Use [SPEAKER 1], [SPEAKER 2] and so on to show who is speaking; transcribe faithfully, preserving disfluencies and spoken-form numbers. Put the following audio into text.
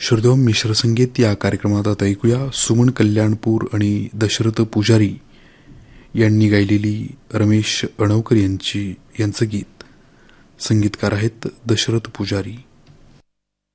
[SPEAKER 1] श्रोतेहो, मिश्र संगीत या कार्यक्रमात आता ऐकूया सुमन कल्याणपूर आणि दशरथ पुजारी यांनी गायलेली रमेश अणवकर यांची यांचं गीत. संगीतकार आहेत दशरथ पुजारी.